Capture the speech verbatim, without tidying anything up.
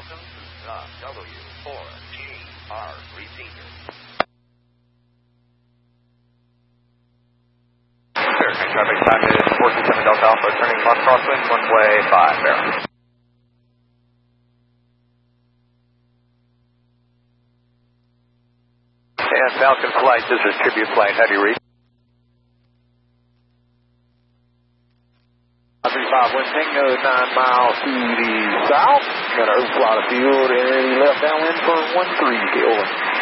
Welcome to stop W four G R receiver. American traffic time is four two seven Delta Alpha, turning left crosswind, one way five, bear. And Falcon Flight, this is Tribute Flight, how do you read? thirty-five wind Tango, nine miles to the south. Got our flight of field and left downwind for one three, over.